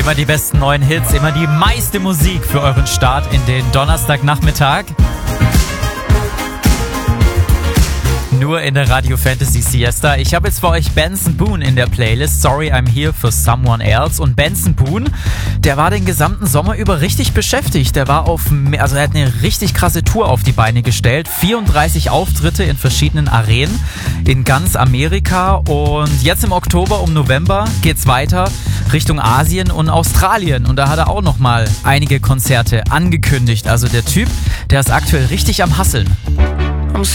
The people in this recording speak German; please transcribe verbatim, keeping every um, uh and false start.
Immer die besten neuen Hits, immer die meiste Musik für euren Start in den Donnerstagnachmittag. Nur in der Radio Fantasy Siesta. Ich habe jetzt für euch Benson Boone in der Playlist. Sorry, I'm here for someone else. Und Benson Boone, der war den gesamten Sommer über richtig beschäftigt. Der war auf, also er hat eine richtig krasse Tour auf die Beine gestellt. vierunddreißig Auftritte in verschiedenen Arenen in ganz Amerika. Und jetzt im Oktober um November geht's weiter Richtung Asien und Australien. Und da hat er auch nochmal einige Konzerte angekündigt. Also der Typ, der ist aktuell richtig am Hasseln.